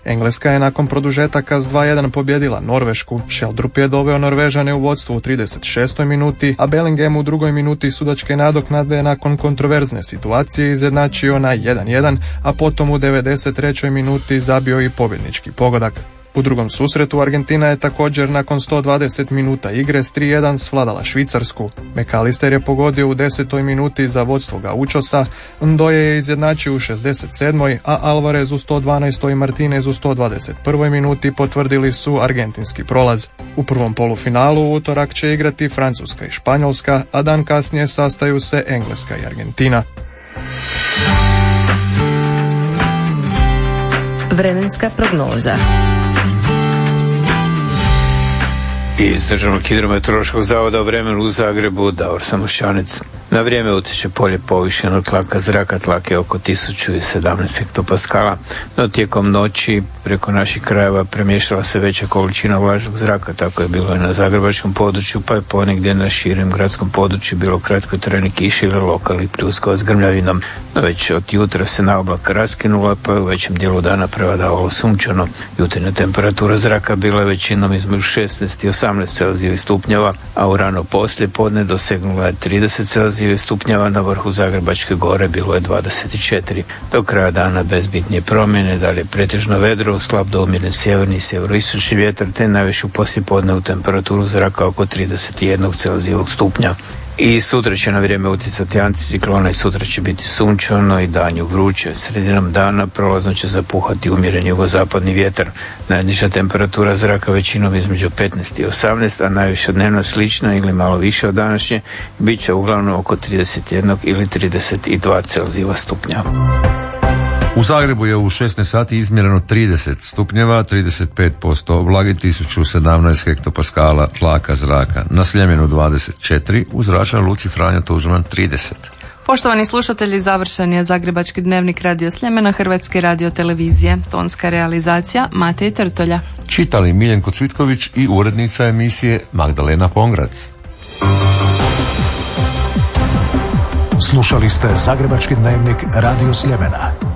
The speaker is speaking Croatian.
Engleska je nakon produžetaka s 2:1 pobjedila Norvešku. Sheldrup je doveo Norvežane u vodstvo u 36. minuti, a Bellingham u 2. minuti sudačke nadoknade nakon kontroverzne situacije izjednačio na 1:1, a potom u 93. minuti zabio i pobjednički pogodak. U drugom susretu Argentina je također nakon 120 minuta igre s 3:1 svladala Švicarsku. McAllister je pogodio u 10. minuti za vodstvo Gauchosa, Ndoye je izjednačio u 67. a Alvarez u 112. i Martinez u 121. minuti potvrdili su argentinski prolaz. U prvom polufinalu u utorak će igrati Francuska i Španjolska, a dan kasnije sastaju se Engleska i Argentina. Vremenska prognoza. Iz Državnog hidrometeorološkog zavoda o vremenu u Zagrebu, Davor Samošćanec. Na vrijeme utječe polje povišenog tlaka zraka, tlak je oko 1017 hektopaskala, no tijekom noći preko naših krajeva premještala se veća količina vlažnog zraka, tako je bilo i na zagrebačkom području, pa je ponegdje na širem gradskom području bilo kratkotrajne kiše ili lokalnih pljuskova s grmljavinom. No već od jutra se naoblaka raskinula, pa je u većem dijelu dana prevladavalo sunčano. Jutarnja temperatura zraka bila je većinom između 16 i 18 celzijevih stupnjeva, a u rano poslije podne dosegnula je 30 celzijevih stupnjeva, na vrhu Zagrebačke gore bilo je 24. Do kraja dana bez bitnije promjene, dalje pretežno vedro, slab do umjeren sjeverni i sjeveroistočni vjetar, te najvišu poslijepodne u temperaturu zraka oko 31 celzijevog stupnja. I sutra će na vrijeme utjecati anticiklona i sutra će biti sunčano i danju vruće. Sredinom dana prolazno će zapuhati umjereni jugozapadni vjetar. Najniža temperatura zraka većinom između 15 i 18, a najviša dnevna slična ili malo više od današnje bit će uglavnom oko 31 ili 32 celzijeva stupnja. U Zagrebu je u 16 sati izmjereno 30 stupnjeva, 35% vlage, 1017 hektopaskala tlaka zraka. Na Sljemenu 24, u zračnoj luci Franjo Tuđman 30. Poštovani slušatelji, završen je Zagrebački dnevnik Radio Sljemena Hrvatske radiotelevizije. Tonska realizacija Matej Trtolja. Čitali Miljenko Cvitković i urednica emisije Magdalena Pongrac. Slušali ste Zagrebački dnevnik Radio Sljemena.